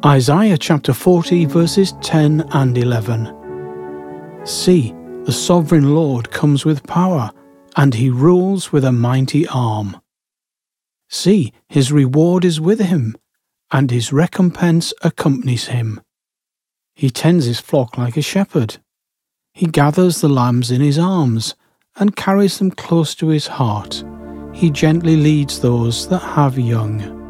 Isaiah chapter 40 verses 10 and 11. See, the sovereign Lord comes with power, and he rules with a mighty arm. See, his reward is with him, and his recompense accompanies him. He tends his flock like a shepherd. He gathers the lambs in his arms, and carries them close to his heart. He gently leads those that have young.